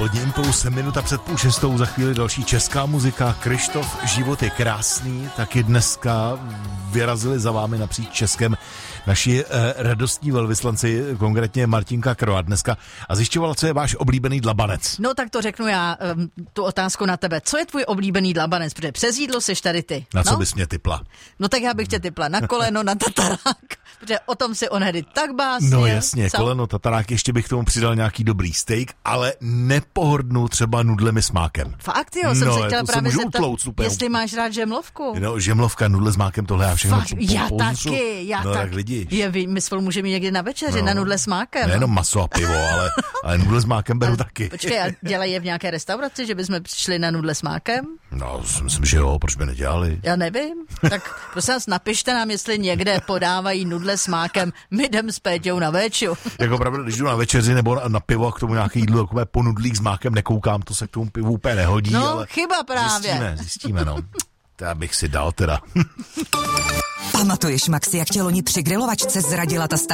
Pozdní impuls, minuta před 5:30, za chvíli další česká muzika. Kryštof, život je krásný, taky dneska vyrazili za vámi napříč Českem naši radostní velvyslanci, konkrétně Martinka Kroa dneska a zjišťovala, co je váš oblíbený dlabanec. No tak to řeknu já, tu otázku na tebe. Co je tvůj oblíbený dlabanec? Protože přes jídlo seš tady ty. Na co bys mě tipla? No tak já bych tě tipla na koleno, na tatarák, protože o tom si onehdy tak básně. No jasně, koleno, tatarák, ještě bych tomu přidal nějaký dobrý steak, ale nepohrdnu třeba nudlemi s mákem. Fakt jo, jsem se chtěla právě zeptat, jestli máš rád žemlovku. No, žemlovka, nudle s mákem, tohle já všechno já tak lidi. My spolu můžeme někdy na večeři, na nudle s mákem. Nejenom maso a pivo, ale nudle s mákem beru taky. Počkej, a dělají je v nějaké restauraci, že bychom přišli na nudle s mákem? No, myslím, že jo, proč by nedělali? Já nevím. Tak prosím vás, napište nám, jestli někde podávají nudle s mákem. My jdem s Péťou na véču. Jako pravda, když jdu na večeři nebo na pivo a k tomu nějaké jídlo, takové ponudlík s mákem nekoukám, to se k tomu pivu úplně nehodí. No, ale chyba právě. Zjistíme, no. To já bych si dal teda. Pamatuješ, Maxi, jak tě loni při grilovačce zradila ta